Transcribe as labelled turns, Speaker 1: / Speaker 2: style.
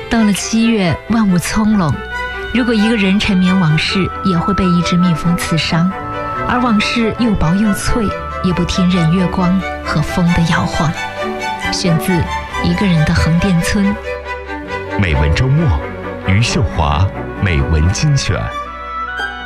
Speaker 1: 到了7月，万物葱茏，如果一个人沉湎往事，也会被一只蜜蜂刺伤，而往事又薄又脆，也不听任月光和风的摇晃。选自《一个人的横店村》。
Speaker 2: 美文周末，余秀华美文精选。